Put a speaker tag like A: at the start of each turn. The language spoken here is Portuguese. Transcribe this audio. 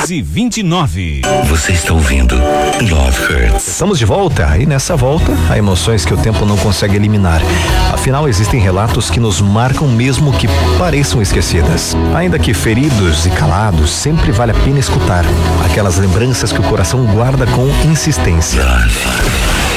A: 11:29.
B: Você está ouvindo Love Hurts.
C: Estamos de volta e nessa volta há emoções que o tempo não consegue eliminar. Afinal, existem relatos que nos marcam mesmo que pareçam esquecidas. Ainda que feridos e calados, sempre vale a pena escutar aquelas lembranças que o coração guarda com insistência.